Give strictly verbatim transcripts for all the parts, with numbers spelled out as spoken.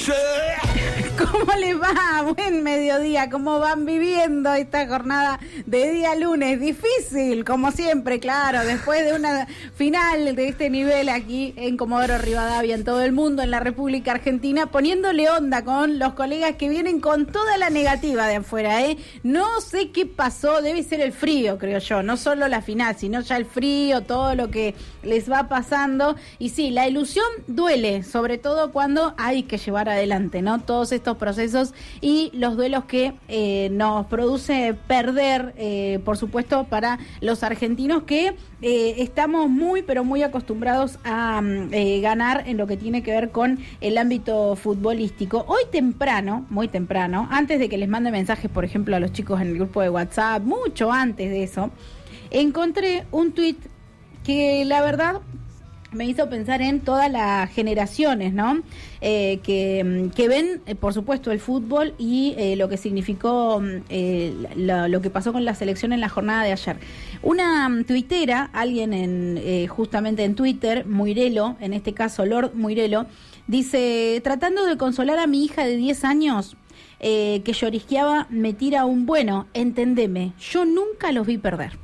¿Cómo les va? Buen mediodía. ¿Cómo van viviendo esta jornada de día lunes? Difícil, como siempre, claro, después de una final de este nivel aquí en Comodoro Rivadavia, en todo el mundo, en la República Argentina, poniéndole onda con los colegas que vienen con toda la negativa de afuera, ¿eh? No sé qué pasó, debe ser el frío, creo yo, no solo la final, sino ya el frío, todo lo que les va pasando. Y sí, la ilusión duele, sobre todo cuando hay que llevar adelante, ¿no? Todos estos procesos y los duelos que eh, nos produce perder, eh, por supuesto, para los argentinos que eh, estamos muy, pero muy acostumbrados a eh, ganar en lo que tiene que ver con el ámbito futbolístico. Hoy temprano, muy temprano, antes de que les mande mensajes, por ejemplo, a los chicos en el grupo de WhatsApp, mucho antes de eso, encontré un tuit que la verdad me hizo pensar en todas las generaciones, ¿no? Eh, que, que ven, eh, por supuesto, el fútbol y eh, lo que significó, eh, lo, lo que pasó con la selección en la jornada de ayer. Una um, tuitera, alguien en eh, justamente en Twitter, Muirelo, en este caso Lord Muirelo, dice, tratando de consolar a mi hija de diez años, eh, que llorisqueaba, me tira un bueno, entendeme, yo nunca los vi perder.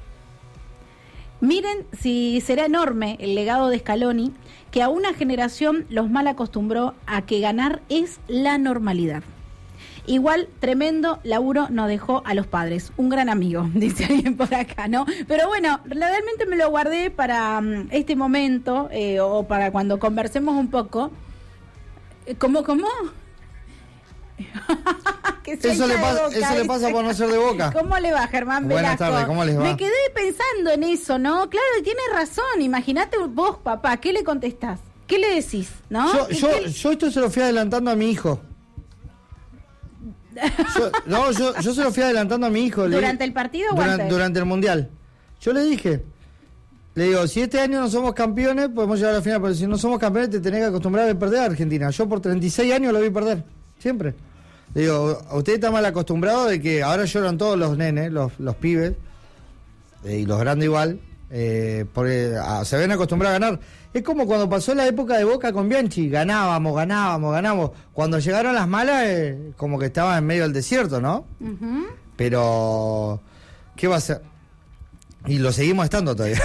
Miren si será enorme el legado de Scaloni, que a una generación los mal acostumbró a que ganar es la normalidad. Igual, tremendo laburo nos dejó a los padres. Un gran amigo, dice alguien por acá, ¿no? Pero bueno, realmente me lo guardé para um, este momento, eh, o para cuando conversemos un poco. ¿Cómo, cómo? Eso le, pasa, Boca, eso le pasa por no ser de Boca. ¿Cómo le va, Germán Velasco? Buenas tardes, ¿cómo les va? Me quedé pensando en eso, ¿no? Claro, tiene razón. Imagínate vos, papá, ¿qué le contestás? ¿Qué le decís? ¿No? Yo, yo, ¿Qué... yo esto se lo fui adelantando a mi hijo. Yo, no, yo, yo se lo fui adelantando a mi hijo. ¿Durante le, el partido o durante, antes? Durante el Mundial. Yo le dije, le digo, si este año no somos campeones, podemos llegar a la final, pero si no somos campeones te tenés que acostumbrar a perder a Argentina. Yo por treinta y seis años lo vi perder, siempre. Digo, usted está mal acostumbrado de que ahora lloran todos los nenes, los, los pibes, eh, y los grandes igual, eh, porque a, se ven acostumbrados a ganar. Es como cuando pasó la época de Boca con Bianchi, ganábamos, ganábamos, ganábamos. Cuando llegaron las malas, eh, como que estaban en medio del desierto, ¿no? Uh-huh. Pero, ¿qué va a ser? Y lo seguimos estando todavía.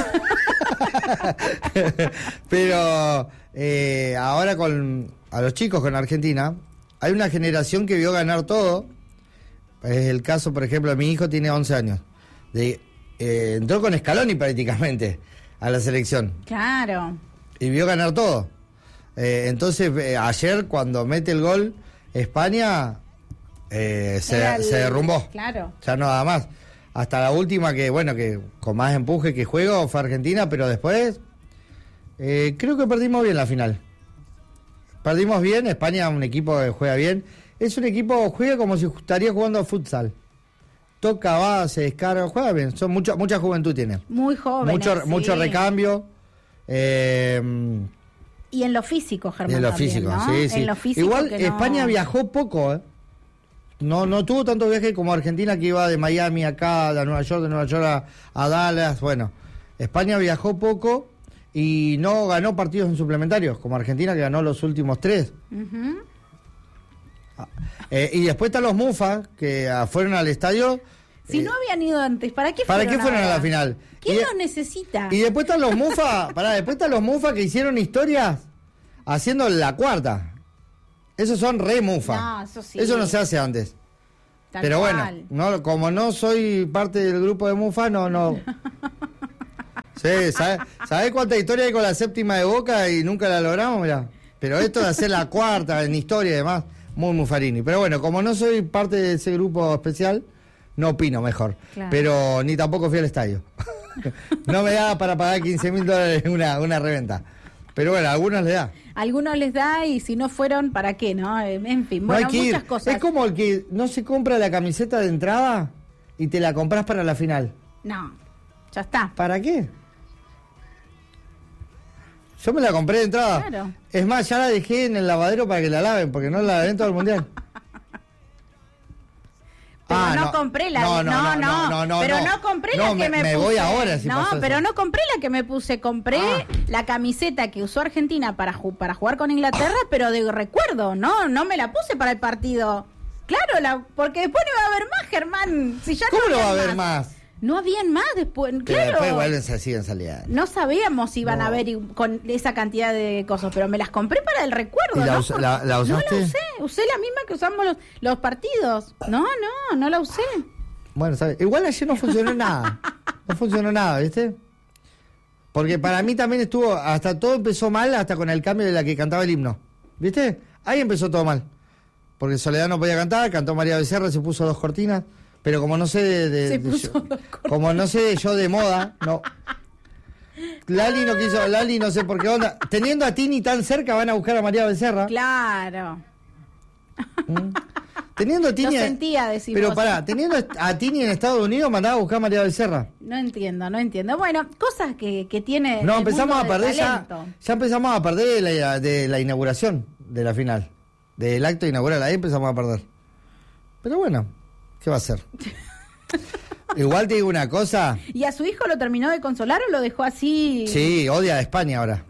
Pero, eh, ahora con a los chicos con Argentina, hay una generación que vio ganar todo. Es el caso, por ejemplo, de mi hijo, tiene once años. De, eh, entró con Scaloni prácticamente a la selección. Claro. Y vio ganar todo. Eh, entonces, eh, ayer cuando mete el gol España, eh, se, el, se derrumbó. Claro. Ya no nada más. Hasta la última que, bueno, que con más empuje que juego fue Argentina, pero después eh, creo que perdimos bien la final. Perdimos bien, España un equipo que juega bien. Es un equipo que juega como si estaría jugando a futsal. Toca, va, se descarga, juega bien. Son mucho, mucha juventud tiene. Muy joven. Mucho, sí. mucho recambio. Eh, y en lo físico, Germán. En lo también, físico, ¿no? sí, sí. En lo físico igual que España no... viajó poco, ¿eh? No, no tuvo tanto viaje como Argentina, que iba de Miami acá, de Nueva York, de Nueva York a, a Dallas. Bueno, España viajó poco y no ganó partidos en suplementarios, como Argentina, que ganó los últimos tres. Uh-huh. Eh, y después están los Mufas, que fueron al estadio. Si eh, no habían ido antes, ¿para qué fueron? ¿Para qué fueron a, a la final? ¿Quién los necesita? Y después están los Mufas, pará, después están los Mufas que hicieron historias haciendo la cuarta. Esos son re Mufa. No, eso sí. Eso no se hace antes. Tal Pero cual. bueno, no, como no soy parte del grupo de Mufa, no, no. Sí, ¿sabes sabe cuánta historia hay con la séptima de Boca y nunca la logramos? Mirá. Pero esto de hacer la cuarta en historia y demás, muy Mufarini. Pero bueno, como no soy parte de ese grupo especial, no opino mejor. Claro. Pero ni tampoco fui al estadio. No me da para pagar quince mil dólares una, una reventa. Pero bueno, a algunos les da. A algunos les da y si no fueron, ¿para qué? ¿No? En fin, bueno, no hay muchas ir. cosas. Es como el que no se compra la camiseta de entrada y te la compras para la final. No, ya está. ¿Para qué? Yo me la compré de entrada. Claro. Es más, ya la dejé en el lavadero para que la laven, porque no la lavé en todo el mundial. Pero Ah, no, no. compré la No, de- no, no, no, no, no, no, pero no. no compré No, la que me- me, me puse. voy ahora si no, pasa pero eso. no compré la que me puse, compré Ah. la camiseta que usó Argentina para ju- para jugar con Inglaterra, pero de recuerdo, no, no me la puse para el partido. Claro, la, porque después no iba a haber más, Germán. Si ya ¿Cómo no lo va a habían haber más? No habían más después, Que claro. después vuelven, se siguen saliendo. No sabíamos si iban No. a haber y- con esa cantidad de cosas, pero me las compré para el recuerdo. ¿Y la ¿no? us- la- la No usaste? la usé, usé la misma que usamos los, los partidos. No, no, no la usé. Bueno, ¿sabes? Igual ayer no funcionó nada. No funcionó nada, ¿viste? Porque para mí también estuvo, hasta todo empezó mal, hasta con el cambio de la que cantaba el himno. ¿Viste? Ahí empezó todo mal. Porque Soledad no podía cantar, cantó María Becerra, se puso dos cortinas. Pero como no sé de, de- Se de puso yo- dos cortinas. como no sé yo de moda, no. Lali no quiso, Lali no sé por qué onda. Teniendo a Tini tan cerca van a buscar a María Becerra. Claro. ¿Mm? Teniendo a Tini. Lo sentía, decís Pero vos. pará, teniendo a Tini en Estados Unidos mandaba a buscar a María Becerra. No entiendo, no entiendo. Bueno, cosas que, que tiene. No, el empezamos mundo a del perder ya. talento. Ya empezamos a perder de la, de la inauguración de la final. Del acto inaugural, ahí empezamos a perder. Pero bueno, ¿qué va a hacer? Igual te digo una cosa. ¿Y a su hijo lo terminó de consolar o lo dejó así? Sí, odia a España ahora.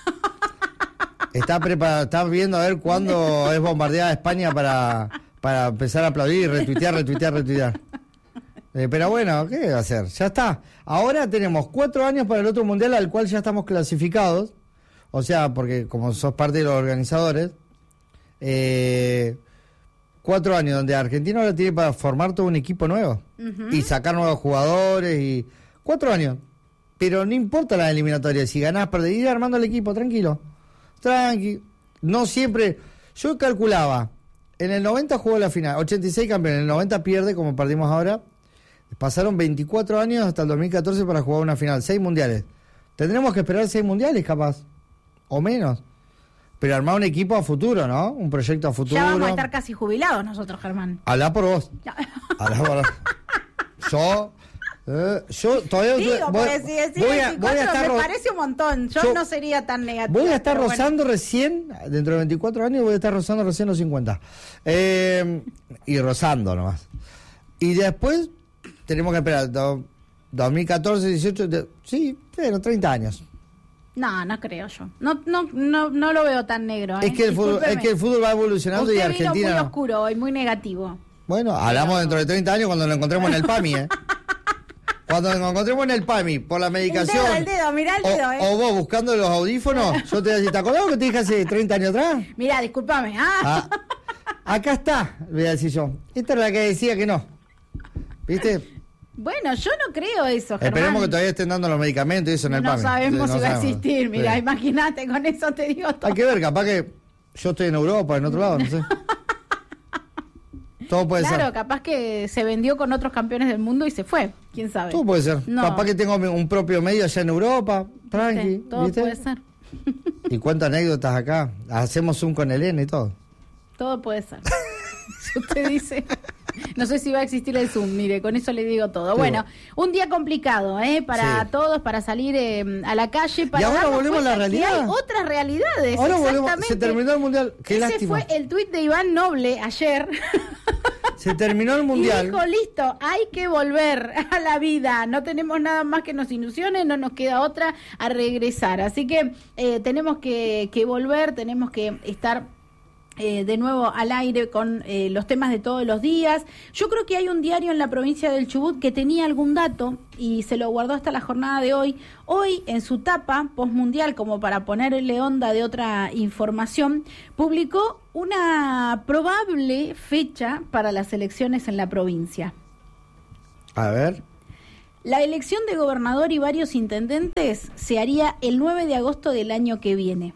Está preparado, está viendo a ver cuándo es bombardeada España para, para empezar a aplaudir, retuitear, retuitear, retuitear. Eh, pero bueno, ¿qué va a hacer? Ya está. Ahora tenemos cuatro años para el otro mundial al cual ya estamos clasificados. O sea, porque como sos parte de los organizadores, eh, cuatro años donde Argentina ahora tiene para formar todo un equipo nuevo Ujú. y sacar nuevos jugadores y cuatro años. Pero no importa la eliminatoria, si ganás, perdés, ir armando el equipo, tranquilo. Tranqui. No siempre. Yo calculaba, en el noventa jugó la final, ochenta y seis campeón, en el noventa pierde como perdimos ahora. Pasaron veinticuatro años hasta el dos mil catorce para jugar una final, seis mundiales. Tendremos que esperar seis mundiales capaz, o menos. Pero armar un equipo a futuro, ¿no? Un proyecto a futuro. Ya vamos a estar casi jubilados nosotros, Germán. Habla por vos. Ya. Habla por vos. Yo, eh, yo todavía Digo, voy, porque si decís voy a, voy a veinticuatro estar me ro- parece un montón. Yo, yo- no sería tan negativo. voy a estar rozando recién, dentro de veinticuatro años voy a estar rozando recién los cincuenta. Eh, y rozando nomás. Y después tenemos que esperar do- dos mil catorce, dieciocho, de- sí, pero treinta años. No, no creo yo. No, no, no, no lo veo tan negro. ¿eh? Es que el fútbol, es Discúlpeme. que el fútbol va evolucionando Usted y vino Argentina muy no. oscuro hoy, muy negativo. Bueno, hablamos dentro de treinta años cuando lo encontremos en el PAMI, ¿eh? Cuando nos encontremos en el PAMI por la medicación. El dedo, el dedo, mirá el o, dedo, ¿eh? o vos buscando los audífonos, yo te voy a decir, ¿te acordás lo que te dije hace treinta años atrás? Mirá, discúlpame. Ah. Ah, acá está, voy a decir yo. Esta es la que decía que no. ¿Viste? Bueno, yo no creo eso, Germán. Esperemos que todavía estén dando los medicamentos y eso en el No PAMI. sabemos No si va a sabemos. existir. Mira, Sí. imagínate, con eso te digo todo. Hay que ver, capaz que yo estoy en Europa, en otro lado, no sé. Todo puede Claro, ser. capaz que se vendió con otros campeones del mundo y se fue. ¿Quién sabe? Todo puede ser. No. Capaz que tengo un propio medio allá en Europa, tranqui. Sí, todo ¿viste? puede ser. Y cuántas anécdotas acá. Hacemos un con Elena y todo. Todo puede ser. Si usted dice. No sé si va a existir el Zoom, mire, con eso le digo todo. Sí. Bueno, un día complicado, ¿eh? Para Sí. todos, para salir eh, a la calle. Para ¿Y ahora darnos volvemos a la cuenta que realidad? hay otras realidades. Ahora volvemos. exactamente. Se terminó el mundial. Qué Ese lástima. fue el tuit de Iván Noble ayer. Se terminó el mundial. Y dijo, listo, hay que volver a la vida. No tenemos nada más que nos ilusione, no nos queda otra a regresar. Así que eh, tenemos que, que volver, tenemos que estar eh, de nuevo al aire con eh, los temas de todos los días. Yo creo que hay un diario en la provincia del Chubut que tenía algún dato y se lo guardó hasta la jornada de hoy. Hoy, en su tapa postmundial, como para ponerle onda de otra información, publicó una probable fecha para las elecciones en la provincia. A ver. La elección de gobernador y varios intendentes se haría el nueve de agosto del año que viene.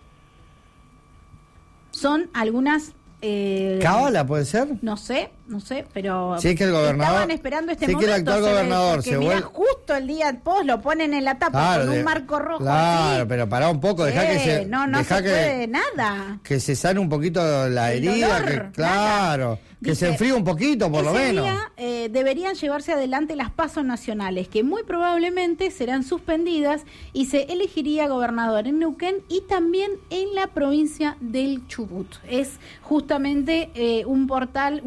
Son algunas... Eh, ¿Cábala puede ser? No sé, no sé, pero Si es que el gobernador- estaban esperando este si es que el momento. actual se ve, gobernador porque se mirá, vuelve- justo el día post lo ponen en la tapa Claro, con un de- marco rojo. Claro, así. pero pará un poco, dejá que Eh, se. No, no dejá se que, puede nada. que se sane un poquito la El herida, dolor, que, nada. claro, que Dice, se enfríe un poquito por lo ese menos. día, eh, deberían llevarse adelante las pasos nacionales, que muy probablemente serán suspendidas y se elegiría gobernador en Neuquén y también en la provincia del Chubut. Es justamente eh, un portal, un medio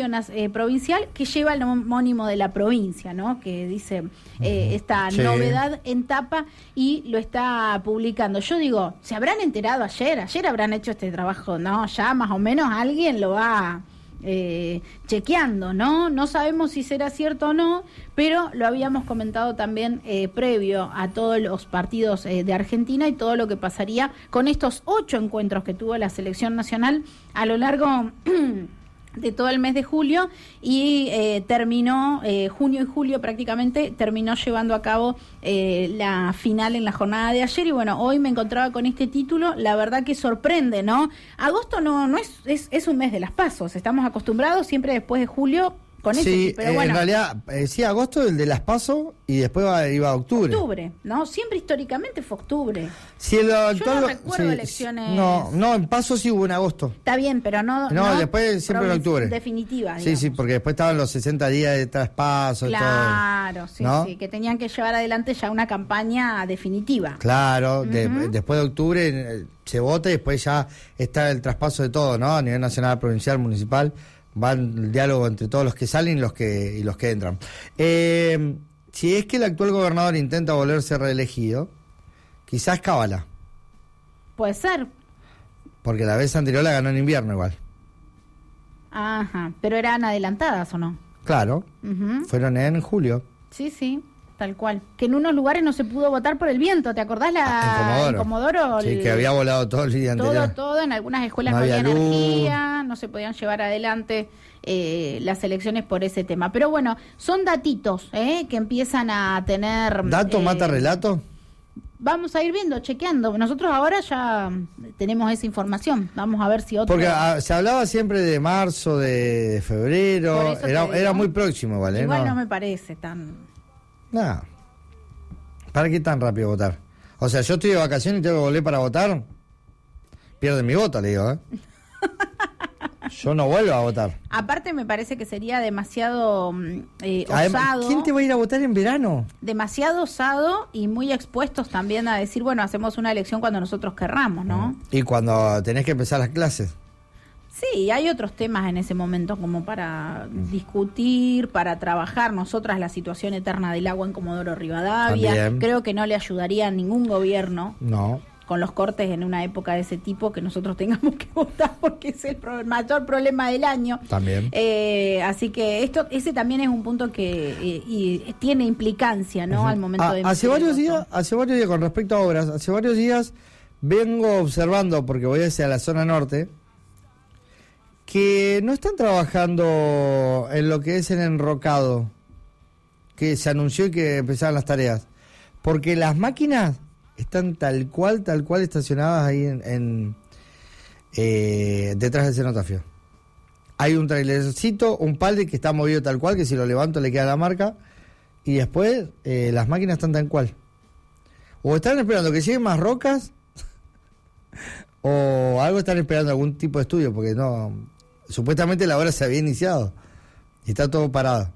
eh, provincial, que lleva el homónimo de la provincia, ¿no? Que dice eh, esta sí. novedad en tapa y lo está publicando. Yo digo, ¿se habrán enterado ayer? Ayer habrán hecho este trabajo, ¿no? Ya más o menos alguien lo va eh, chequeando, ¿no? No sabemos si será cierto o no, pero lo habíamos comentado también eh, previo a todos los partidos eh, de Argentina y todo lo que pasaría con estos ocho encuentros que tuvo la selección nacional a lo largo de todo el mes de julio y eh, terminó, eh, junio y julio prácticamente, terminó llevando a cabo eh, la final en la jornada de ayer y bueno, hoy me encontraba con este título, la verdad que sorprende, ¿no? Agosto no, no es, es, es un mes de las pasos, estamos acostumbrados siempre después de julio con sí, este, pero eh, bueno. En realidad, eh, sí, agosto el de las PASO y después va, iba a octubre. Octubre, ¿no? Siempre históricamente fue octubre. Sí, el, Yo no recuerdo sí, elecciones... No, no, en PASO sí hubo en agosto. Está bien, pero no... No, no después siempre en octubre. Definitiva, Sí, sí, porque después estaban los sesenta días de traspaso. Claro, todo, sí, ¿no? sí, que tenían que llevar adelante ya una campaña definitiva. Claro, Uh-huh. de, después de octubre eh, se vota y después ya está el traspaso de todo, ¿no? A nivel nacional, provincial, municipal... Va el diálogo entre todos los que salen y los que y los que entran. Eh, si es que el actual gobernador intenta volverse reelegido, quizás cábala. Puede ser. Porque la vez anterior la ganó en invierno igual. Ajá, pero eran adelantadas o no. Claro, Uh-huh. fueron en julio. Sí, sí, tal cual. Que en unos lugares no se pudo votar por el viento, ¿te acordás? La, Ah, en Comodoro. en Comodoro, Sí, el- que había volado todo el día todo, anterior. todo, en algunas escuelas No no, había había luz. energía, no se podían llevar adelante eh, las elecciones por ese tema. Pero bueno, son datitos eh, que empiezan a tener... ¿Dato eh, mata relato? Vamos a ir viendo, chequeando. Nosotros ahora ya tenemos esa información. Vamos a ver si otro... Porque ah, se hablaba siempre de marzo, de, de Por febrero. eso te Era, digo. era muy próximo igual, ¿eh? Igual no. no me parece tan... Nada. ¿Para qué tan rápido votar? O sea, yo estoy de vacaciones y tengo que volver para votar. Pierden mi voto, le digo, ¿eh? Yo no vuelvo a votar. Aparte me parece que sería demasiado mm, eh, Además, osado. ¿quién te va a ir a votar en verano? Demasiado osado y muy expuestos también a decir, bueno, hacemos una elección cuando nosotros querramos, ¿no? Y cuando tenés que empezar las clases. Sí, hay otros temas en ese momento como para discutir, para trabajar. Nosotras la situación eterna del agua en Comodoro Rivadavia, También. creo que no le ayudaría a ningún gobierno No. con los cortes en una época de ese tipo que nosotros tengamos que votar porque es el pro- mayor problema del año. También. Eh, así que esto ese también es un punto que eh, y tiene implicancia, ¿no? Ujú. Al momento Ah, de hace emitir el varios voto. días, hace varios días con respecto a obras, hace varios días vengo observando, porque voy hacia la zona norte, que no están trabajando en lo que es el enrocado, que se anunció y que empezaban las tareas, porque las máquinas están tal cual, tal cual estacionadas ahí en, en eh, detrás del cenotafio. Hay un trailercito, un palde que está movido tal cual, que si lo levanto le queda la marca, y después eh, las máquinas están tal cual. O están esperando que lleguen más rocas, o algo están esperando algún tipo de estudio, porque no, supuestamente la obra se había iniciado y está todo parado.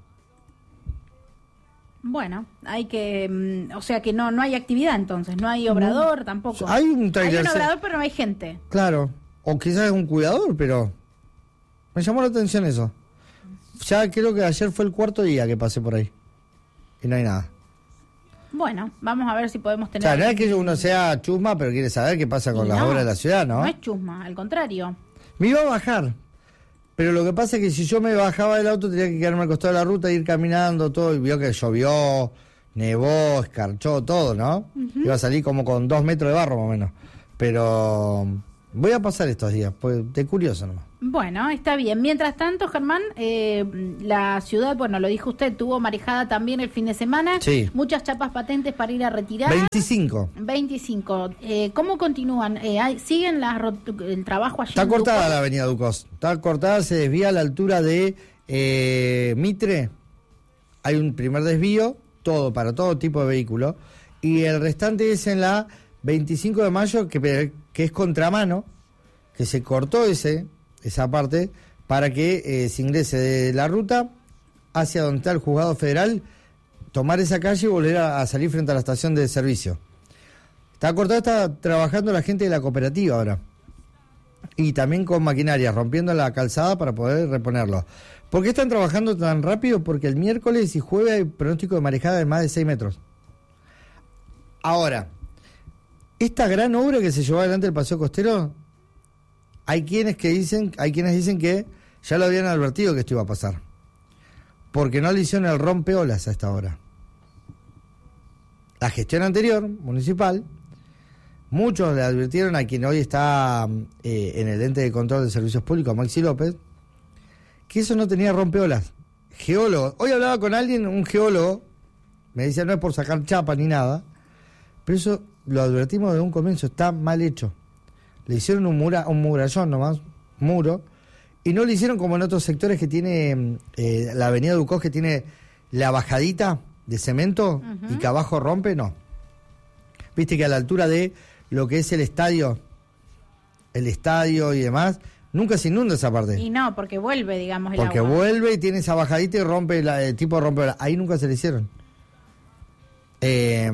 Bueno, hay que, mm, o sea que no no hay actividad entonces, no hay obrador no. tampoco. Hay un Hay trailer. un obrador pero no hay gente. Claro, o quizás es un cuidador, pero me llamó la atención eso. Ya creo que ayer fue el cuarto día que pasé por ahí y no hay nada. Bueno, vamos a ver si podemos O tener... sea, no es que uno sea chusma, pero quiere saber qué pasa con Y las no, obras de la ciudad, ¿no? No es chusma, al contrario. Me iba a bajar, pero lo que pasa es que si yo me bajaba del auto tenía que quedarme al costado de la ruta, ir caminando todo, y vio que llovió, nevó, escarchó, todo, ¿no? Uh-huh. Iba a salir como con dos metros de barro más o menos. Pero voy a pasar estos días, pues de curioso nomás. Bueno, está bien. Mientras tanto, Germán, eh, la ciudad, bueno, lo dijo usted, tuvo marejada también el fin de semana. Sí. Muchas chapas patentes para ir a retirar. veinticinco. veinticinco. Eh, ¿Cómo continúan? Eh, hay, ¿Siguen la, el trabajo allí? Está cortada Ducos? La avenida Ducos. Está cortada, se desvía a la altura de eh, Mitre. Hay un primer desvío, todo para todo tipo de vehículo. Y el restante es en la veinticinco de mayo, que, que es contramano, que se cortó ese... esa parte, para que eh, se ingrese de la ruta hacia donde está el juzgado federal, tomar esa calle y volver a, a salir frente a la estación de servicio. Está cortado, está trabajando la gente de la cooperativa ahora. Y también con maquinaria, rompiendo la calzada para poder reponerlo. ¿Por qué están trabajando tan rápido? Porque el miércoles y jueves hay pronóstico de marejada de más de seis metros. Ahora, esta gran obra que se llevó adelante el Paseo Costero, hay quienes que dicen, hay quienes dicen que ya lo habían advertido que esto iba a pasar. Porque no le hicieron el rompeolas a esta hora. La gestión anterior, municipal, muchos le advirtieron a quien hoy está eh, en el ente de control de servicios públicos, Maxi López, que eso no tenía rompeolas. Geólogo. Hoy hablaba con alguien, un geólogo, me decía, no es por sacar chapa ni nada, pero eso lo advertimos desde un comienzo, está mal hecho. Le hicieron un, mura, un murallón nomás, muro, y no le hicieron como en otros sectores que tiene eh, la avenida Ducos, que tiene la bajadita de cemento uh-huh. y que abajo rompe, no. Viste que a la altura de lo que es el estadio, el estadio y demás, nunca se inunda esa parte. Y no, porque vuelve, digamos, el porque agua. Porque vuelve y tiene esa bajadita y rompe, la, el tipo rompe, la, ahí nunca se le hicieron. Eh,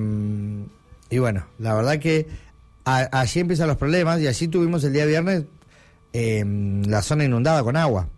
y bueno, la verdad que a, allí empiezan los problemas y allí tuvimos el día viernes eh, la zona inundada con agua.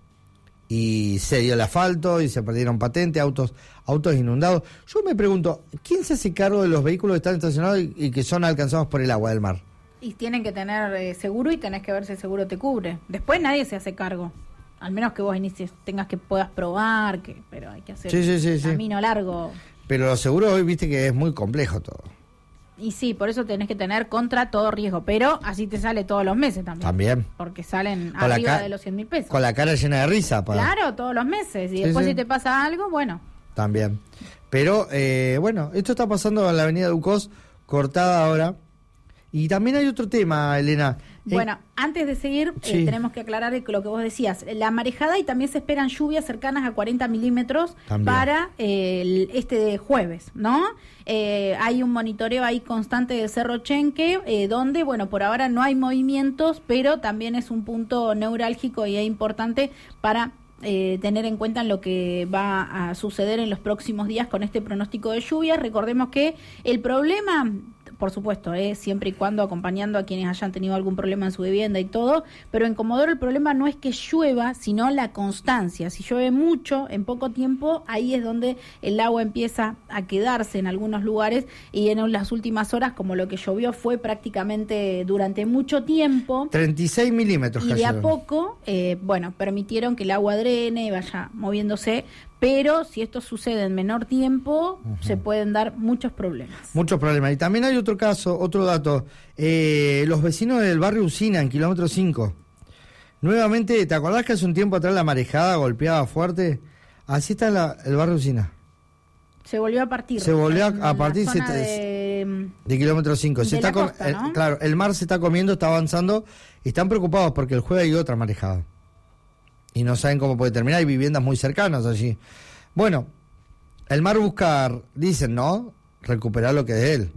Y se dio el asfalto y se perdieron patentes, autos autos inundados. Yo me pregunto, ¿quién se hace cargo de los vehículos que están estacionados y, y que son alcanzados por el agua del mar? Y tienen que tener eh, seguro y tenés que ver si el seguro te cubre. Después nadie se hace cargo. Al menos que vos inicies, tengas que puedas probar, que pero hay que hacer sí, sí, sí, un sí. camino largo. Pero los seguros hoy viste que es muy complejo todo. Y sí, por eso tenés que tener contra todo riesgo, pero así te sale todos los meses también. También. Porque salen con arriba ca- de los cien mil pesos. Con la cara llena de risa. Para... Claro, todos los meses. Y sí, después sí. si te pasa algo, bueno. También. Pero, eh, bueno, esto está pasando en la avenida Ducos, cortada ahora. Y también hay otro tema, Elena. Bueno, eh, antes de seguir, sí. eh, tenemos que aclarar lo que vos decías. La marejada y también se esperan lluvias cercanas a cuarenta milímetros también. para eh, el, este jueves, ¿no? Eh, hay un monitoreo ahí constante del Cerro Chenque, eh, donde, bueno, por ahora no hay movimientos, pero también es un punto neurálgico y es importante para Eh, tener en cuenta lo que va a suceder en los próximos días con este pronóstico de lluvias. Recordemos que el problema, por supuesto, eh, siempre y cuando acompañando a quienes hayan tenido algún problema en su vivienda y todo, pero en Comodoro el problema no es que llueva, sino la constancia. Si llueve mucho en poco tiempo, ahí es donde el agua empieza a quedarse en algunos lugares, y en las últimas horas, como lo que llovió fue prácticamente durante mucho tiempo, treinta y seis milímetros y de cayeron. a poco, eh, bueno, permitieron que el agua drene y vaya moviéndose, pero si esto sucede en menor tiempo, uh-huh. se pueden dar muchos problemas. Muchos problemas. Y también hay otro caso, otro dato. Eh, los vecinos del barrio Usina, en kilómetro cinco. Nuevamente, ¿te acordás que hace un tiempo atrás la marejada golpeaba fuerte? Así está la, el barrio Usina. Se volvió a partir. Se volvió en, a, a partir en la zona se, de, de kilómetro cinco. Se de está la com, costa, ¿no? el, claro, el mar se está comiendo, está avanzando. Y están preocupados porque el jueves hay otra marejada. Y no saben cómo puede terminar, hay viviendas muy cercanas allí. Bueno, el mar busca, dicen, ¿no?, recuperar lo que es de él.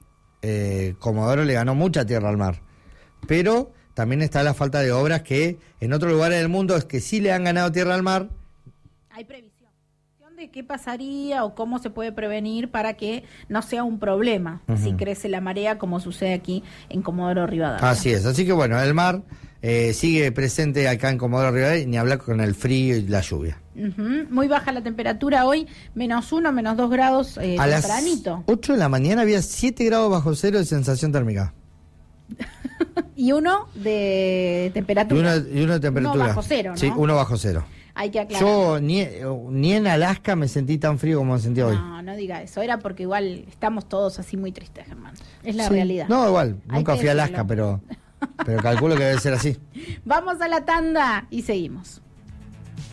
Eh, Comodoro le ganó mucha tierra al mar, pero también está la falta de obras que en otros lugares del mundo es que sí le han ganado tierra al mar. Hay previsión de qué pasaría o cómo se puede prevenir para que no sea un problema uh-huh. si crece la marea, como sucede aquí en Comodoro Rivadavia. Así es, así que bueno, el mar eh, sigue presente acá en Comodoro Rivadavia, ni hablar con el frío y la lluvia. Uh-huh. Muy baja la temperatura hoy, menos uno, menos dos grados eh, a tempranito. A las ocho de la mañana había siete grados bajo cero de sensación térmica. Y uno de temperatura. Y uno, y uno de temperatura. Uno bajo cero, ¿no? Sí, uno bajo cero. Hay que aclarar. Yo ni, ni en Alaska me sentí tan frío como me sentí no, hoy. No, no diga eso. Era porque igual estamos todos así muy tristes, Germán. Es la sí. realidad. No, igual. Hay Nunca fui a decirlo. Alaska, pero, pero calculo que debe ser así. Vamos a la tanda y seguimos.